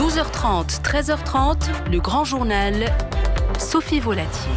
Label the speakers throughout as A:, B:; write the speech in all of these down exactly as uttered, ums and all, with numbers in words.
A: douze heures trente, treize heures trente, le grand journal, Sophie Volatier.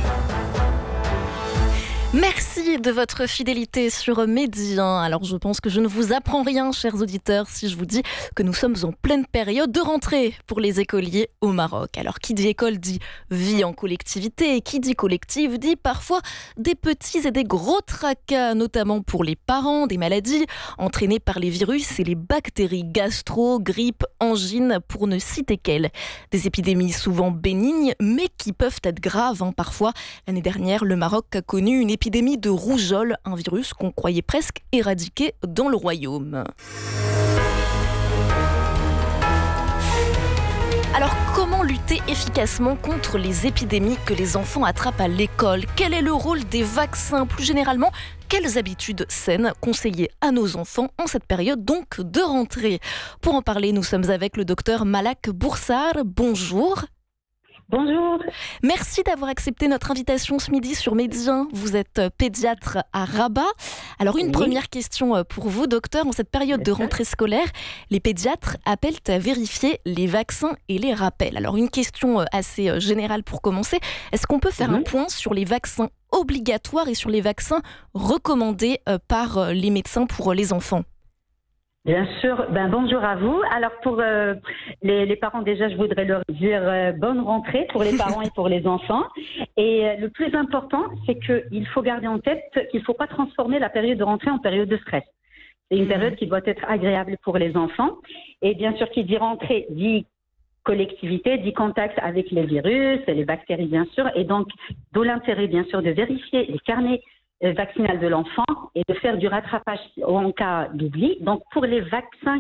B: Merci de votre fidélité sur Medi un. Alors je pense que je ne vous apprends rien, chers auditeurs, si je vous dis que nous sommes en pleine période de rentrée pour les écoliers au Maroc. Alors qui dit école dit vie en collectivité, et qui dit collective dit parfois des petits et des gros tracas, notamment pour les parents, des maladies entraînées par les virus et les bactéries, gastro, grippe, angine, pour ne citer qu'elles. Des épidémies souvent bénignes, mais qui peuvent être graves hein, parfois. L'année dernière, le Maroc a connu une épidémie Épidémie de rougeole, un virus qu'on croyait presque éradiqué dans le royaume. Alors, comment lutter efficacement contre les épidémies que les enfants attrapent à l'école ? Quel est le rôle des vaccins ? Plus généralement, quelles habitudes saines conseiller à nos enfants en cette période donc de rentrée ? Pour en parler, nous sommes avec le docteur Malak Boursar. Bonjour.
C: Bonjour.
B: Merci d'avoir accepté notre invitation ce midi sur Medi un. Vous êtes pédiatre à Rabat. Alors une oui. première question pour vous, docteur. En cette période de rentrée scolaire, les pédiatres appellent à vérifier les vaccins et les rappels. Alors une question assez générale pour commencer. Est-ce qu'on peut faire oui. un point sur les vaccins obligatoires et sur les vaccins recommandés par les médecins pour les enfants ?
C: Bien sûr, ben bonjour à vous. Alors pour euh, les, les parents, déjà je voudrais leur dire euh, bonne rentrée pour les parents et pour les enfants. Et euh, le plus important, c'est qu'il faut garder en tête qu'il ne faut pas transformer la période de rentrée en période de stress. C'est une période qui doit être agréable pour les enfants. Et bien sûr, qui dit rentrée dit collectivité, dit contact avec les virus et les bactéries bien sûr. Et donc, d'où l'intérêt bien sûr de vérifier les carnets vaccinal de l'enfant et de faire du rattrapage en cas d'oubli. Donc, pour les vaccins,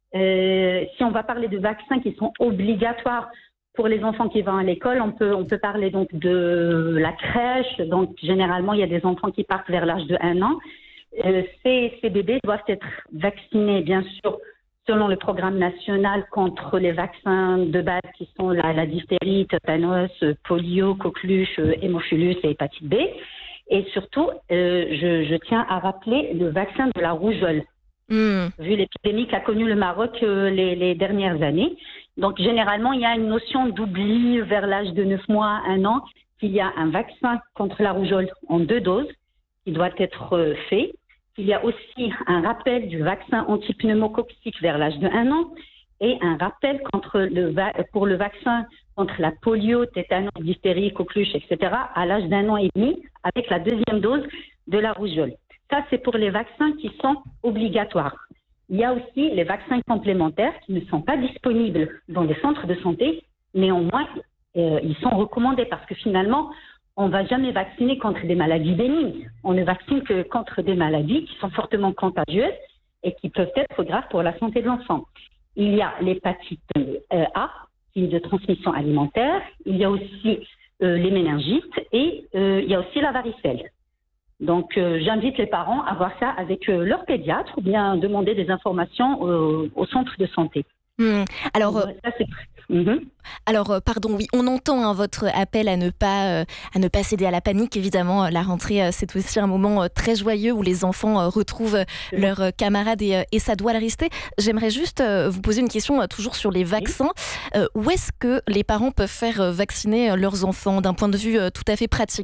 C: euh, si on va parler de vaccins qui sont obligatoires pour les enfants qui vont à l'école, on peut, on peut parler donc de la crèche. Donc, généralement, il y a des enfants qui partent vers l'âge de un an. Euh, ces, ces bébés doivent être vaccinés, bien sûr, selon le programme national contre les vaccins de base qui sont la, la diphtérie, tétanos, polio, coqueluche, hémophilus et hépatite B. Et surtout, euh, je, je tiens à rappeler le vaccin de la rougeole, mmh. vu l'épidémie qu'a connue le Maroc euh, les, les dernières années. Donc, généralement, il y a une notion d'oubli vers l'âge de neuf mois, un an, qu'il y a un vaccin contre la rougeole en deux doses qui doit être euh, fait. Il y a aussi un rappel du vaccin antipneumococcique vers l'âge de un an et un rappel contre le va- pour le vaccin contre la polio, tétanos, diphtérie, coqueluche, et cetera à l'âge d'un an et demi avec la deuxième dose de la rougeole. Ça, c'est pour les vaccins qui sont obligatoires. Il y a aussi les vaccins complémentaires qui ne sont pas disponibles dans les centres de santé. Néanmoins, euh, ils sont recommandés parce que finalement, on ne va jamais vacciner contre des maladies bénignes. On ne vaccine que contre des maladies qui sont fortement contagieuses et qui peuvent être graves pour la santé de l'enfant. Il y a l'hépatite euh, A, qui est de transmission alimentaire. Il y a aussi euh, les méningites et euh, il y a aussi la varicelle. Donc, euh, j'invite les parents à voir ça avec euh, leur pédiatre ou bien demander des informations euh, au centre de santé.
B: Mmh. Alors,
C: euh, ça, c'est... Mmh.
B: Alors, euh, pardon, oui, on entend hein, votre appel à ne pas euh, à ne pas céder à la panique. Évidemment, euh, la rentrée, euh, c'est aussi un moment euh, très joyeux où les enfants euh, retrouvent euh, leurs euh, camarades et, euh, et ça doit le rester. J'aimerais juste euh, vous poser une question euh, toujours sur les vaccins. Euh, où est-ce que les parents peuvent faire euh, vacciner euh, leurs enfants d'un point de vue euh, tout à fait pratique ?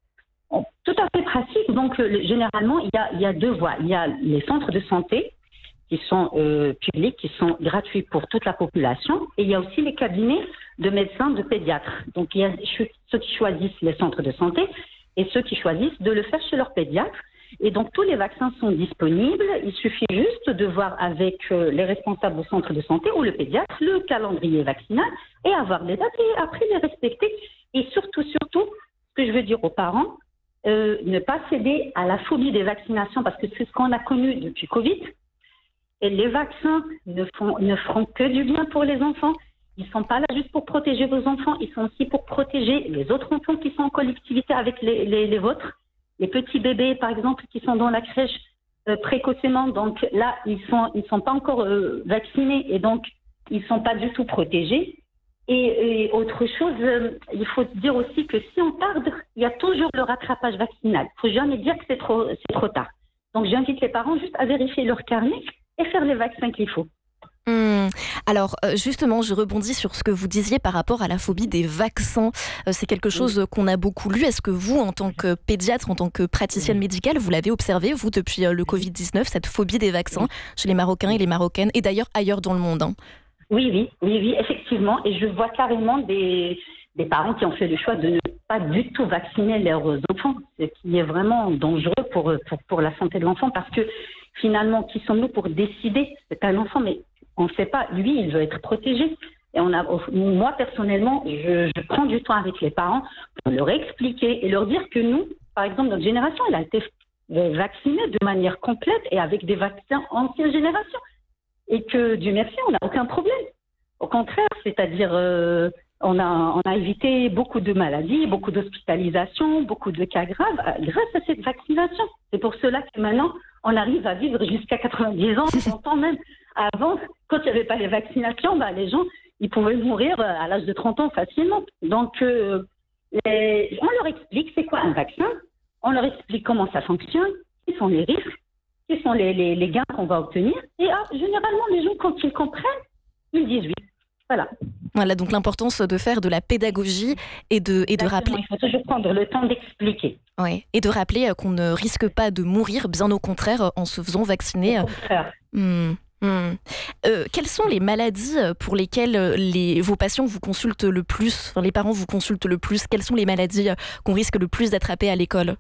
C: Tout à fait pratique. Donc, euh, généralement, il y a, il y a deux voies. Il y a les centres de santé qui sont euh, publics, qui sont gratuits pour toute la population. Et il y a aussi les cabinets de médecins, de pédiatres. Donc, il y a ceux qui choisissent les centres de santé et ceux qui choisissent de le faire chez leur pédiatre. Et donc, tous les vaccins sont disponibles. Il suffit juste de voir avec euh, les responsables du centre de santé ou le pédiatre le calendrier vaccinal et avoir les dates et après les respecter. Et surtout, surtout, ce que je veux dire aux parents, euh, ne pas céder à la phobie des vaccinations parce que c'est ce qu'on a connu depuis Covid. Et les vaccins ne, font, ne feront que du bien pour les enfants. Ils ne sont pas là juste pour protéger vos enfants, ils sont aussi pour protéger les autres enfants qui sont en collectivité avec les, les, les vôtres. Les petits bébés, par exemple, qui sont dans la crèche euh, précocement. Donc là, ils ne sont, ils sont pas encore euh, vaccinés et donc ils ne sont pas du tout protégés. Et, et autre chose, euh, il faut dire aussi que si on tarde, il y a toujours le rattrapage vaccinal. Il ne faut jamais dire que c'est trop, c'est trop tard. Donc j'invite les parents juste à vérifier leur carnet et faire les vaccins qu'il faut.
B: Mmh. Alors euh, justement, je rebondis sur ce que vous disiez par rapport à la phobie des vaccins. Euh, c'est quelque chose oui. qu'on a beaucoup lu. Est-ce que vous, en tant que pédiatre, en tant que praticienne oui. médicale, vous l'avez observé, vous, depuis euh, le covid dix-neuf, cette phobie des vaccins oui. chez les Marocains et les Marocaines, et d'ailleurs ailleurs dans le monde hein.
C: Oui, oui, oui, oui, effectivement. Et je vois carrément des, des parents qui ont fait le choix de ne pas du tout vacciner leurs enfants, ce qui est vraiment dangereux pour, pour, pour la santé de l'enfant, parce que finalement, qui sommes-nous pour décider? C'est un enfant, mais on ne sait pas. Lui, il veut être protégé. Et on a, moi, personnellement, je, je prends du temps avec les parents pour leur expliquer et leur dire que nous, par exemple, notre génération, elle a été vaccinée de manière complète et avec des vaccins ancienne génération. Et que, Dieu merci, on n'a aucun problème. Au contraire, c'est-à-dire, euh, on, a, on a évité beaucoup de maladies, beaucoup d'hospitalisations, beaucoup de cas graves grâce à cette vaccination. C'est pour cela que maintenant, on arrive à vivre jusqu'à quatre-vingt-dix ans, cent ans même. Avant, quand il n'y avait pas les vaccinations, bah, les gens, ils pouvaient mourir à l'âge de trente ans facilement. Donc, euh, les, on leur explique c'est quoi un vaccin, on leur explique comment ça fonctionne, quels sont les risques, quels sont les, les, les gains qu'on va obtenir. Et ah, généralement, les gens, quand ils comprennent, ils disent oui. Voilà.
B: Voilà, donc l'importance de faire de la pédagogie et de, et de rappeler...
C: Il faut toujours prendre le temps d'expliquer.
B: Oui, et de rappeler qu'on ne risque pas de mourir, bien au contraire, en se faisant vacciner.
C: Au contraire.
B: Hum. Hum. Euh, quelles sont les maladies pour lesquelles les, vos patients vous consultent le plus, enfin, les parents vous consultent le plus? Quelles sont les maladies qu'on risque le plus d'attraper à l'école?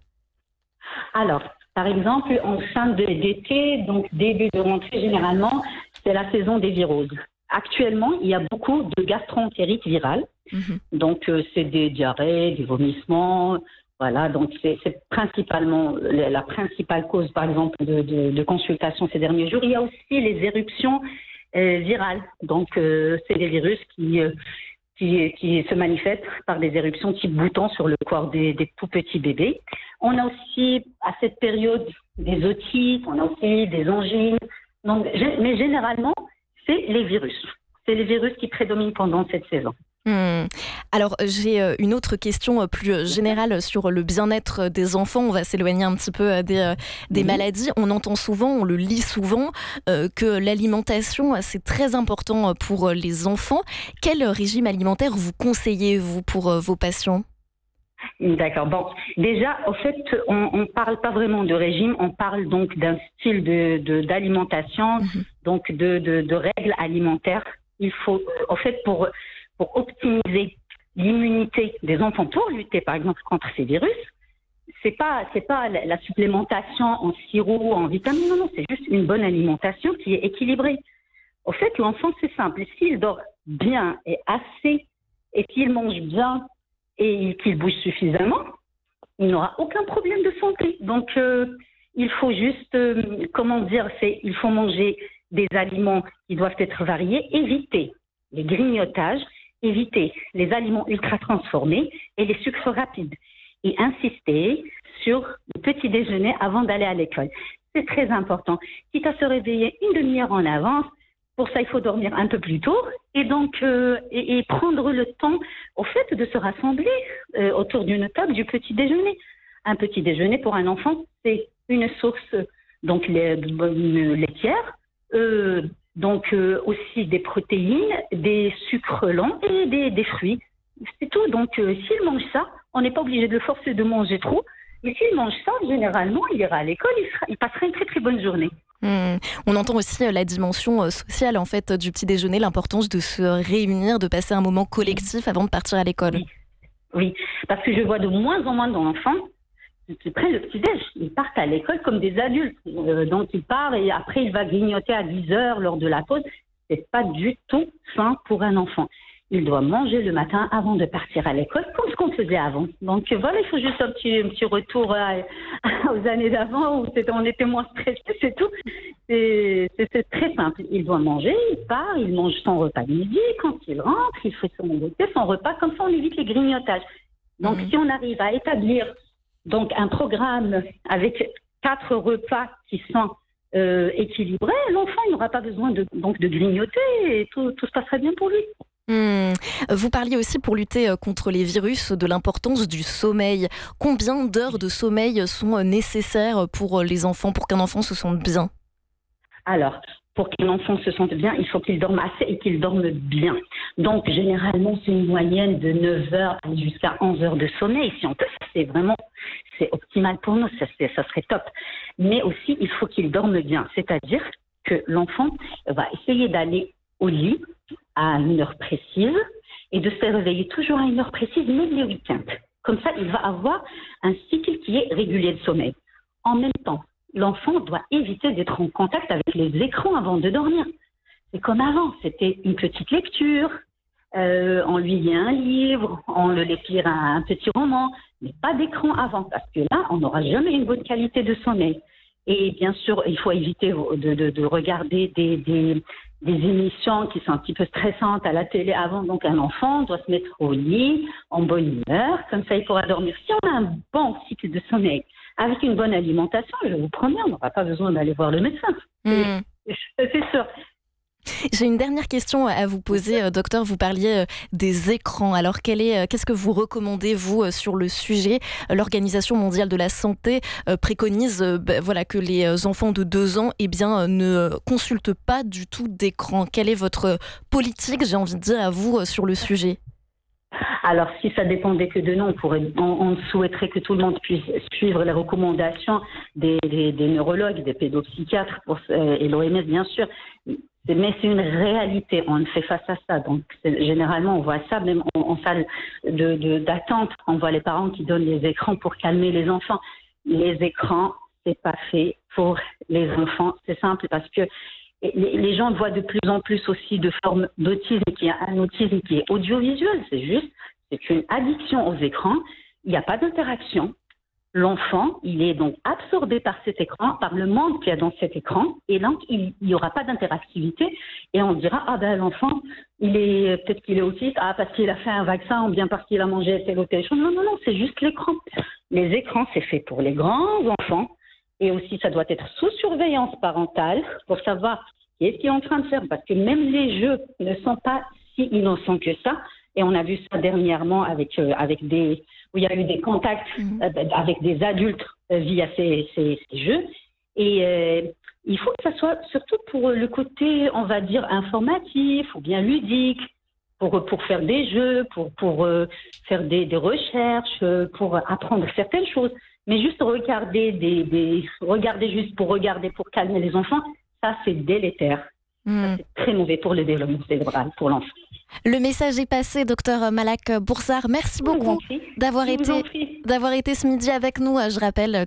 C: Alors, par exemple, en fin d'été, donc début de rentrée généralement, c'est la saison des viroses. Actuellement, il y a beaucoup de gastro-entérite virale. Mmh. Donc, euh, c'est des diarrhées, des vomissements. Voilà, donc c'est, c'est principalement la, la principale cause, par exemple, de, de, de consultation ces derniers jours. Il y a aussi les éruptions euh, virales. Donc, euh, c'est des virus qui, euh, qui, qui se manifestent par des éruptions type bouton sur le corps des, des tout petits bébés. On a aussi, à cette période, des otites, on a aussi des angines. Donc, mais généralement, c'est les virus. C'est les virus qui prédominent pendant cette saison.
B: Mmh. Alors, j'ai une autre question plus générale sur le bien-être des enfants. On va s'éloigner un petit peu des, des mmh. maladies. On entend souvent, on le lit souvent, euh, que l'alimentation, c'est très important pour les enfants. Quel régime alimentaire vous conseillez, vous, pour vos patients ?
C: D'accord. Bon, déjà, au fait, on ne parle pas vraiment de régime, on parle donc d'un style de, de, d'alimentation, mmh. donc de, de, de règles alimentaires. Il faut, au fait, pour... pour optimiser l'immunité des enfants, pour lutter par exemple contre ces virus, c'est pas c'est pas la, la supplémentation en sirop, en vitamines, non, non, c'est juste une bonne alimentation qui est équilibrée. Au fait, l'enfant, c'est simple, s'il dort bien et assez, et qu'il mange bien et qu'il bouge suffisamment, il n'aura aucun problème de santé. Donc, euh, il faut juste, euh, comment dire, c'est il faut manger des aliments qui doivent être variés, éviter les grignotages, éviter les aliments ultra transformés et les sucres rapides et insister sur le petit déjeuner avant d'aller à l'école. C'est très important. Quitte à se réveiller une demi-heure en avance, pour ça il faut dormir un peu plus tôt et donc euh, et, et prendre le temps au fait de se rassembler euh, autour d'une table du petit déjeuner. Un petit déjeuner pour un enfant, c'est une source donc les, une laitière, euh, donc euh, aussi des protéines, des sucres lents et des, des fruits. C'est tout. Donc euh, s'il mange ça, on n'est pas obligé de le forcer de manger trop. Mais s'il mange ça, généralement, il ira à l'école, il, sera, il passera une très très bonne journée.
B: Mmh. On entend aussi la dimension sociale en fait du petit déjeuner, l'importance de se réunir, de passer un moment collectif avant de partir à l'école.
C: Oui, oui. Parce que je vois de moins en moins d'enfants qui prennent le petit-déj. Ils partent à l'école comme des adultes. Euh, donc, ils partent et après, il va grignoter à dix heures lors de la pause. C'est pas du tout sain pour un enfant. Il doit manger le matin avant de partir à l'école, comme ce qu'on faisait avant. Donc, voilà, il faut juste un petit, un petit retour à, aux années d'avant où c'était, on était moins stressés, c'est tout. C'est, c'est, c'est très simple. Il doit manger, il part, il mange son repas de midi. Quand il rentre, il fait son goûter, son repas. Comme ça, on évite les grignotages. Donc, mmh. si on arrive à établir donc un programme avec quatre repas qui sont euh, équilibrés, l'enfant il n'aura pas besoin de, donc de grignoter et tout, tout se passerait bien pour lui.
B: Mmh. Vous parliez aussi pour lutter contre les virus de l'importance du sommeil. Combien d'heures de sommeil sont nécessaires pour les enfants, pour qu'un enfant se sente bien ?
C: Alors, pour qu'un enfant se sente bien, il faut qu'il dorme assez et qu'il dorme bien. Donc, généralement, c'est une moyenne de neuf heures jusqu'à onze heures de sommeil. Si on peut, c'est vraiment, c'est optimal pour nous, ça, c'est, ça serait top. Mais aussi, il faut qu'il dorme bien. C'est-à-dire que l'enfant va essayer d'aller au lit à une heure précise et de se réveiller toujours à une heure précise, même les week-ends. Comme ça, il va avoir un cycle qui est régulier de sommeil. En même temps, l'enfant doit éviter d'être en contact avec les écrans avant de dormir. C'est comme avant, c'était une petite lecture, euh, on lui lit un livre, on le laisse lire un, un petit roman, mais pas d'écran avant, parce que là, on n'aura jamais une bonne qualité de sommeil. Et bien sûr, il faut éviter de, de, de regarder des, des, des émissions qui sont un petit peu stressantes à la télé avant. Donc, un enfant doit se mettre au lit en bonne humeur, comme ça il pourra dormir. Si on a un bon cycle de sommeil, avec une bonne alimentation, je vous promets, on n'aura pas besoin d'aller voir le médecin. Mmh. C'est sûr.
B: J'ai une dernière question à vous poser, euh, docteur. Vous parliez euh, des écrans. Alors, quel est, euh, qu'est-ce que vous recommandez, vous, euh, sur le sujet ? L'Organisation mondiale de la santé euh, préconise euh, bah, voilà, que les enfants de deux ans eh bien, euh, ne consultent pas du tout d'écran. Quelle est votre politique, j'ai envie de dire, à vous, euh, sur le sujet ?
C: Alors, si ça dépendait que de nous, on, pourrait, on, on souhaiterait que tout le monde puisse suivre les recommandations des, des, des neurologues, des pédopsychiatres pour, euh, et l'O M S, bien sûr. Mais c'est une réalité, on fait face à ça. Donc, généralement, on voit ça, même en, en salle de, de, d'attente, on voit les parents qui donnent les écrans pour calmer les enfants. Les écrans, c'est pas fait pour les enfants. C'est simple parce que les, les gens voient de plus en plus aussi de formes d'autisme, qui est un autisme qui est audiovisuel. C'est juste, c'est une addiction aux écrans. Il n'y a pas d'interaction. L'enfant, il est donc absorbé par cet écran, par le monde qu'il y a dans cet écran, et donc il n'y aura pas d'interactivité, et on dira, ah ben l'enfant, il est, peut-être qu'il est autiste, ah parce qu'il a fait un vaccin, ou bien parce qu'il a mangé telle ou telle chose. Non, non, non, c'est juste l'écran. Les écrans, c'est fait pour les grands enfants, et aussi ça doit être sous surveillance parentale, pour savoir qu'est-ce qu'il est en train de faire, parce que même les jeux ne sont pas si innocents que ça, et on a vu ça dernièrement avec, euh, avec des... où il y a eu des contacts mmh. euh, avec des adultes euh, via ces, ces, ces jeux. Et euh, il faut que ça soit surtout pour le côté, on va dire, informatif ou bien ludique, pour, pour faire des jeux, pour, pour euh, faire des, des recherches, euh, pour apprendre certaines choses. Mais juste regarder, des, des, regarder juste pour regarder, pour calmer les enfants, ça c'est délétère. Mmh. Ça, c'est très mauvais pour le développement cérébral, pour l'enfant.
B: Le message est passé, docteur Malak Boursard. Merci beaucoup d'avoir été, d'avoir été ce midi avec nous. Je rappelle